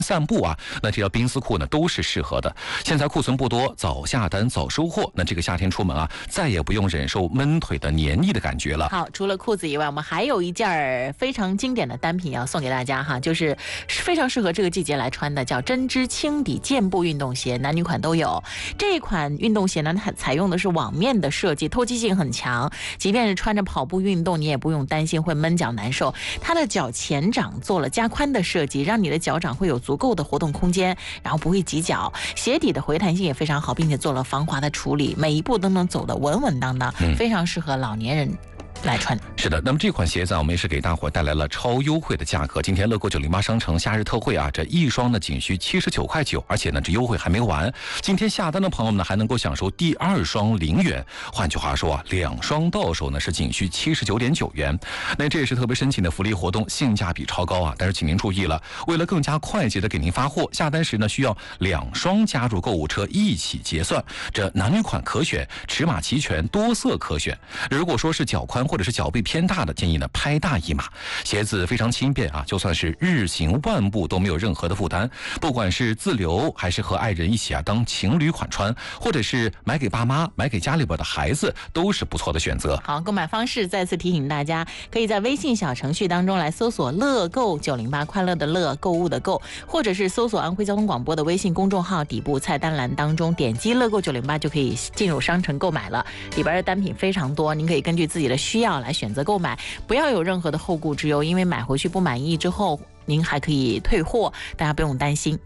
散步啊，那这条冰丝裤呢都是适合的。现在库存不多，早下单早收货。那这个夏天出门啊，再也不用忍受闷腿的黏腻的感觉了。 好，除了裤子以外，我们还有一件非常经典的单品要送给大家哈，就是非常适合这个季节来穿的，叫针织轻底健步运动鞋，男女款都有。这款运动鞋呢，它采用的是网面的设计，透气性很强，即便是穿着跑步运动，你也不用担心会闷脚难受。它的脚前掌做了加宽的设计，让你的脚掌会有足够的活动空间，然后不会挤脚。鞋底的回弹性也非常好，并且做了防滑的处理，每一步都能走得稳稳当当，非常适合老年人来穿。 是的，那么这款鞋子啊，我们也是给大伙带来了超优惠的价格。今天乐购908商城夏日特惠啊，这一双呢仅需79.9块，而且呢这优惠还没完。今天下单的朋友们呢还能够享受第2双0元，换句话说啊，2双到手呢是仅需79.9元。那这也是特别申请的福利活动，性价比超高啊。但是请您注意了，为了更加快捷的给您发货，下单时呢需要2双加入购物车一起结算。这男女款可选，尺码齐全，多色可选。如果说是脚宽或者是脚背偏大的，建议呢拍大一码。鞋子非常轻便啊，就算是日行万步都没有任何的负担。不管是自留还是和爱人一起啊当情侣款穿，或者是买给爸妈、买给家里边的孩子，都是不错的选择。 好，购买方式再次提醒大家，可以在微信小程序当中来搜索乐购908，快乐的乐，购物的购，或者是搜索安徽交通广播的微信公众号，底部菜单栏当中点击乐购908就可以进入商城购买了。里边的单品非常多，您可以根据自己的需要来选择购买，不要有任何的后顾之忧，因为买回去不满意之后，您还可以退货，大家不用担心。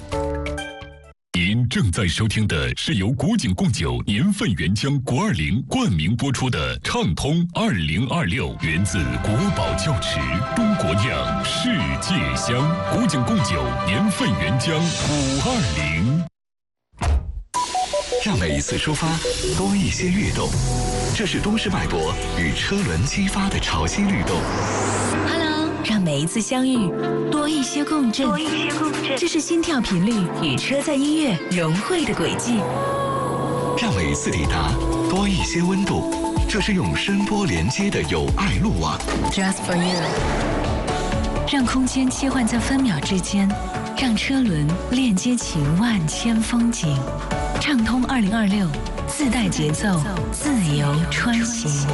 您正在收听的是由古井贡酒年份原浆国20冠名播出的畅通2026，源自国宝窖池，中国酿，世界香。古井贡酒年份原浆520。 让每一次出发多一些跃动，这是都市脉搏与车轮激发的潮汐律动。 Hello， 让每一次相遇多一些共振，这是心跳频率与车载音乐融汇的轨迹。 让每一次抵达多一些温度，这是用声波连接的友爱路网。 Just for you， 让空间切换在分秒之间，让车轮链接起万千风景。畅通2026，自带节奏，自由穿行。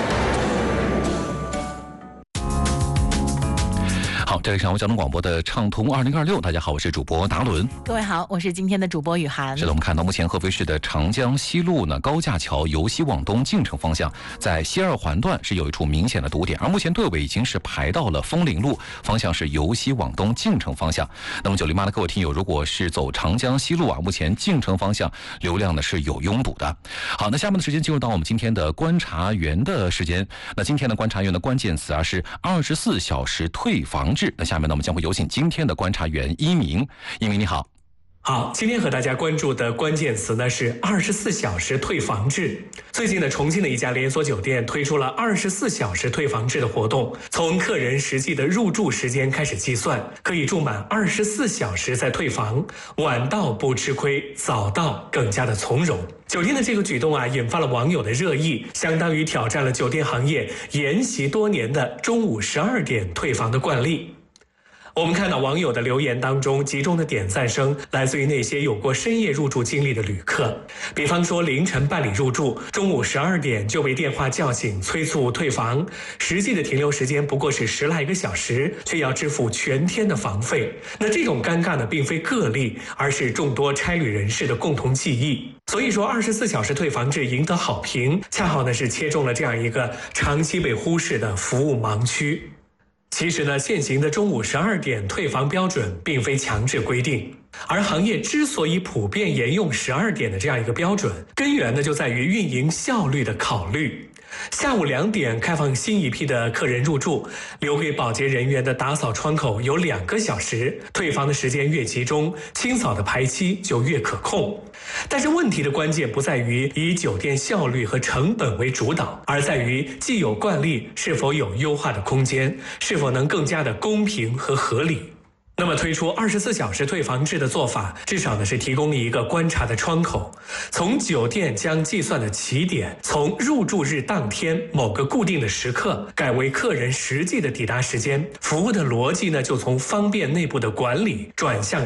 好，这里是上午交通广播的畅通2026，大家好，我是主播达伦。 各位好，我是今天的主播雨涵。 是的，我们看到目前合肥市的长江西路呢高架桥由西往东进城方向，在西2环段是有一处明显的堵点，而目前队尾已经是排到了枫林路，方向是由西往东进城方向。那么908的各位听友，如果是走长江西路啊，目前进城方向流量呢是有拥堵的。好，那下面的时间进入到我们今天的观察员的时间。那今天的观察员的关键词啊是24小时退房制。那下面呢，我们将会有请今天的观察员一鸣。一鸣你好。 好，今天和大家关注的关键词呢是24小时退房制。最近呢，重庆的一家连锁酒店推出了24小时退房制的活动，从客人实际的入住时间开始计算，可以住满24小时再退房，晚到不吃亏，早到更加的从容。酒店的这个举动啊，引发了网友的热议，相当于挑战了酒店行业沿袭多年的中午12点退房的惯例。我们看到网友的留言当中，集中的点赞声来自于那些有过深夜入住经历的旅客。比方说凌晨办理入住，中午12点就被电话叫醒催促退房，实际的停留时间不过是10来个小时，却要支付全天的房费。那这种尴尬呢，并非个例，而是众多差旅人士的共同记忆。所以说24小时退房制赢得好评，恰好呢是切中了这样一个长期被忽视的服务盲区。其实呢，现行的中午12点退房标准并非强制规定，而行业之所以普遍沿用12点的这样一个标准，根源呢就在于运营效率的考虑。下午2点开放新一批的客人入住，留给保洁人员的打扫窗口有2个小时，退房的时间越集中，清扫的排期就越可控。但是问题的关键不在于以酒店效率和成本为主导，而在于既有惯例是否有优化的空间，是否能更加的公平和合理。 那么推出24小时退房制的做法，至少呢是提供了一个观察的窗口，从酒店将计算的起点从入住日当天某个固定的时刻改为客人实际的抵达时间，服务的逻辑呢就从方便内部的管理转向